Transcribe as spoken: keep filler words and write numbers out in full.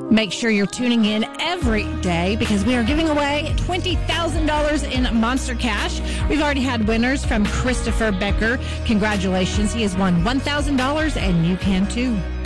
Make sure you're tuning in every day because we are giving away twenty thousand dollars in Monster Cash. We've already had winners from Christopher Becker. Congratulations. He has won one thousand dollars and you can too.